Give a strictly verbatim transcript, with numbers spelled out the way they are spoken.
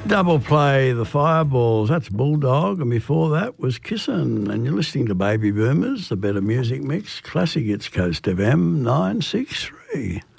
Double play, The Fireballs. That's Bulldog, and before that was Kissin'. And you're listening to Baby Boomers, the Better Music Mix. Classic Hits Coast F M nine six three.